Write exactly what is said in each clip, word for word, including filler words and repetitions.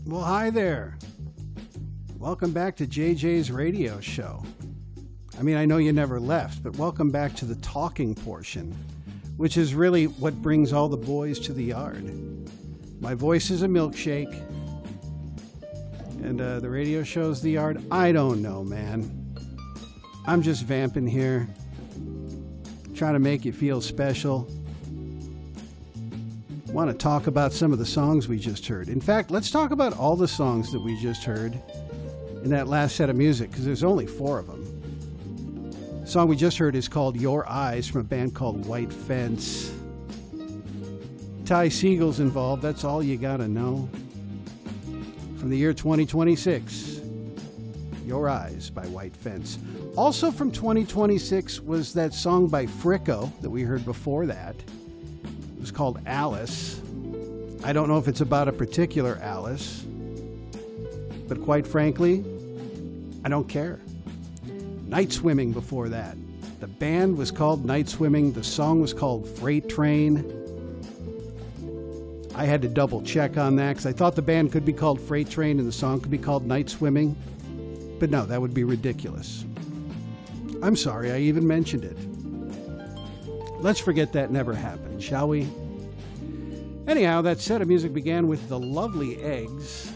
Well, hi there. Welcome back to J J's radio show. I mean, I know you never left, but welcome back to the talking portion, which is really what brings all the boys to the yard. My voice is a milkshake, and uh, the radio show's the yard. I don't know, man. I'm just vamping here, trying to make you feel special. Want to talk about some of the songs we just heard. In fact, let's talk about all the songs that we just heard in that last set of music, because there's only four of them. The song we just heard is called Your Eyes from a band called White Fence. Ty Segal's involved, that's all you gotta know. From the year twenty twenty-six, Your Eyes by White Fence. Also from twenty twenty-six was that song by Fricko that we heard before that. It was called Alice. I don't know if it's about a particular Alice, but quite frankly, I don't care. Night Swimming before that. The band was called Night Swimming. The song was called Freight Train. I had to double check on that because I thought the band could be called Freight Train and the song could be called Night Swimming. But no, that would be ridiculous. I'm sorry I even mentioned it. Let's forget that never happened, shall we? Anyhow, that set of music began with The Lovely Eggs.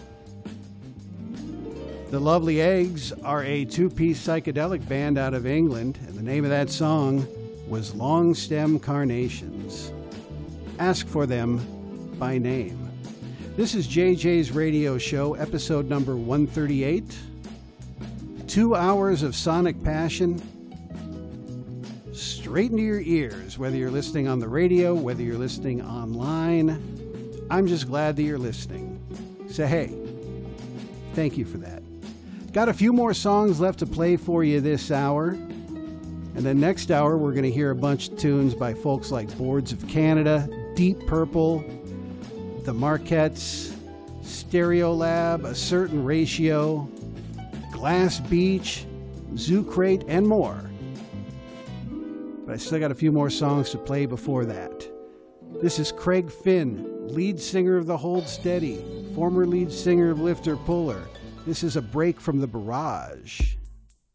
The Lovely Eggs are a two-piece psychedelic band out of England, and the name of that song was Long Stem Carnations. Ask for them by name. This is J J's Radio Show, episode number one thirty-eight. Two hours of sonic passion straight into your ears, whether you're listening on the radio, whether you're listening online. I'm just glad that you're listening. So hey, thank you for that. Got a few more songs left to play for you this hour. And then next hour, we're going to hear a bunch of tunes by folks like Boards of Canada, Deep Purple, The Marquettes, Stereolab, A Certain Ratio, Glass Beach, Zoo Crate, and more. But I still got a few more songs to play before that. This is Craig Finn, lead singer of the Hold Steady, former lead singer of Lifter Puller. This is A Break from the Barrage.